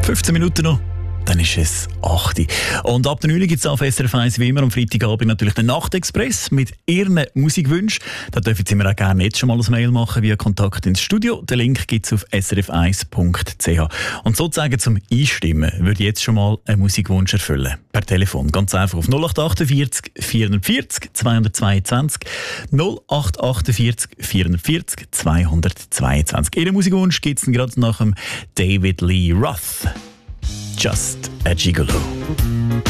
15 Minuten noch. Dann ist es 8 Uhr. Und ab der 9 Uhr gibt es auf SRF 1 wie immer am Freitagabend natürlich den Nachtexpress mit Ihren Musikwünschen. Da dürfen Sie mir auch gerne jetzt schon mal ein Mail machen via Kontakt ins Studio. Den Link gibt es auf srf1.ch. Und sozusagen zum Einstimmen würde ich jetzt schon mal einen Musikwunsch erfüllen. Per Telefon. Ganz einfach auf 0848 440 222 0848 440 222. Ihren Musikwunsch gibt es gerade nach dem David Lee Roth. Just a Gigolo.